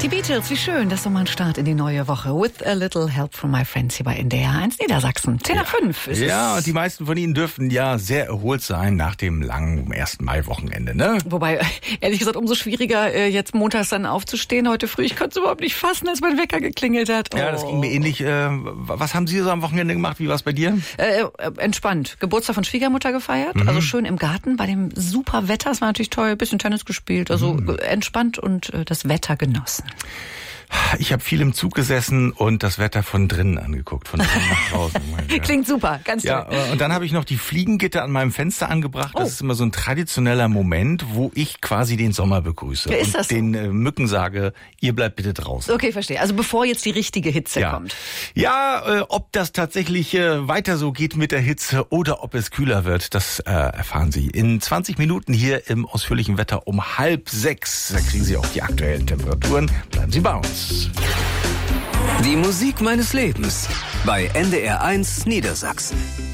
Die Beatles, wie schön, das ist doch mal ein Start in die neue Woche. With a little help from my friends hier bei NDR 1 Niedersachsen. 10:05 ist es. Ja, und die meisten von Ihnen dürften ja sehr erholt sein nach dem langen 1. Mai-Wochenende, ne? Wobei, ehrlich gesagt, umso schwieriger, jetzt montags dann aufzustehen. Heute früh, ich konnte es überhaupt nicht fassen, als mein Wecker geklingelt hat. Oh. Ja, das ging mir ähnlich. Was haben Sie so am Wochenende gemacht? Wie war es bei dir? Entspannt. Geburtstag von Schwiegermutter gefeiert. Also schön im Garten bei dem super Wetter. Es war natürlich toll. Bisschen Tennis gespielt. Also entspannt und das Wetter genossen. Ich habe viel im Zug gesessen und das Wetter von drinnen angeguckt, von drinnen nach draußen. Klingt super, ganz toll. Ja, und dann habe ich noch die Fliegengitter an meinem Fenster angebracht. Das ist immer so ein traditioneller Moment, wo ich quasi den Sommer begrüße ist das und den Mücken sage, ihr bleibt bitte draußen. Okay, verstehe. Also bevor jetzt die richtige Hitze kommt. Ja, ob das tatsächlich weiter so geht mit der Hitze oder ob es kühler wird, das erfahren Sie in 20 Minuten hier im ausführlichen Wetter um 5:30. Da kriegen Sie auch die aktuellen Temperaturen. Bleiben Sie bei uns. Die Musik meines Lebens bei NDR 1 Niedersachsen.